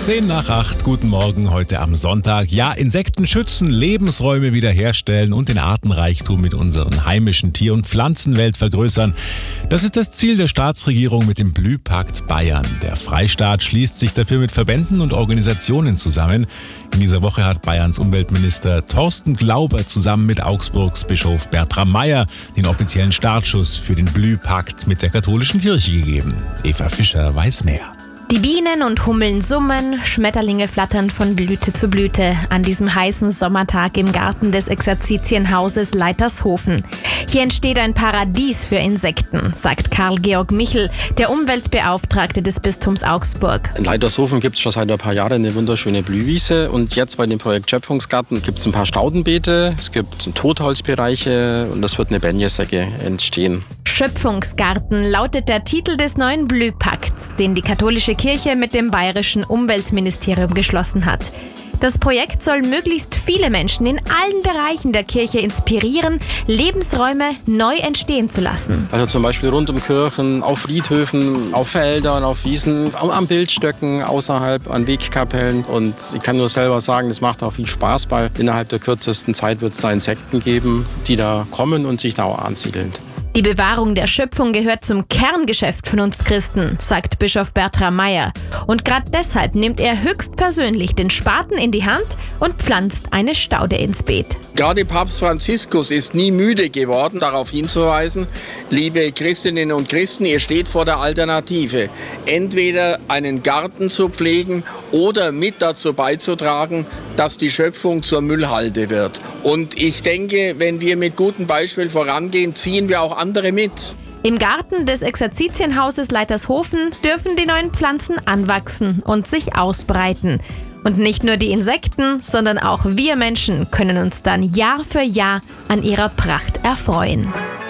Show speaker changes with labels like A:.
A: 7:10, guten Morgen, heute am Sonntag. Ja, Insekten schützen, Lebensräume wiederherstellen und den Artenreichtum mit unseren heimischen Tier- und Pflanzenwelt vergrößern. Das ist das Ziel der Staatsregierung mit dem Blühpakt Bayern. Der Freistaat schließt sich dafür mit Verbänden und Organisationen zusammen. In dieser Woche hat Bayerns Umweltminister Thorsten Glauber zusammen mit Augsburgs Bischof Bertram Meyer den offiziellen Startschuss für den Blühpakt mit der katholischen Kirche gegeben. Eva Fischer weiß mehr.
B: Die Bienen und Hummeln summen, Schmetterlinge flattern von Blüte zu Blüte an diesem heißen Sommertag im Garten des Exerzitienhauses Leitershofen. Hier entsteht ein Paradies für Insekten, sagt Karl-Georg Michel, der Umweltbeauftragte des Bistums Augsburg.
C: In Leitershofen gibt es schon seit ein paar Jahren eine wunderschöne Blühwiese und jetzt bei dem Projekt Schöpfungsgarten gibt es ein paar Staudenbeete, es gibt Totholzbereiche und es wird eine Benjesäcke entstehen.
B: Schöpfungsgarten lautet der Titel des neuen Blühpakts, den die katholische Kirche mit dem bayerischen Umweltministerium geschlossen hat. Das Projekt soll möglichst viele Menschen in allen Bereichen der Kirche inspirieren, Lebensräume neu entstehen zu lassen.
C: Also zum Beispiel rund um Kirchen, auf Friedhöfen, auf Feldern, auf Wiesen, am Bildstöcken, außerhalb, an Wegkapellen. Und ich kann nur selber sagen, das macht auch viel Spaß, weil innerhalb der kürzesten Zeit wird es da Insekten geben, die da kommen und sich da auch ansiedeln.
B: Die Bewahrung der Schöpfung gehört zum Kerngeschäft von uns Christen, sagt Bischof Bertram Meyer. Und gerade deshalb nimmt er höchstpersönlich den Spaten in die Hand und pflanzt eine Staude ins Beet.
D: Gerade Papst Franziskus ist nie müde geworden, darauf hinzuweisen, liebe Christinnen und Christen, ihr steht vor der Alternative. Entweder einen Garten zu pflegen oder mit dazu beizutragen, dass die Schöpfung zur Müllhalde wird. Und ich denke, wenn wir mit gutem Beispiel vorangehen, ziehen wir auch andere mit.
B: Im Garten des Exerzitienhauses Leitershofen dürfen die neuen Pflanzen anwachsen und sich ausbreiten. Und nicht nur die Insekten, sondern auch wir Menschen können uns dann Jahr für Jahr an ihrer Pracht erfreuen.